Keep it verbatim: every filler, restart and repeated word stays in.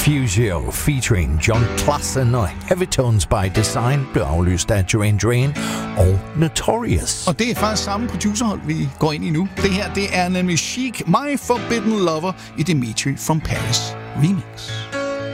Fusio featuring John Klassen og Heavy Tones by Design blev aflyst af Duran Duran og Notorious. Og det er faktisk samme producerhold, vi går ind i nu. Det her, det er nemlig Chic, My Forbidden Lover i Dimitri from Paris remix.